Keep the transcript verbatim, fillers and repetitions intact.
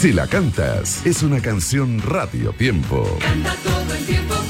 Si la cantas, es una canción Radio Tiempo. Canta todo el tiempo.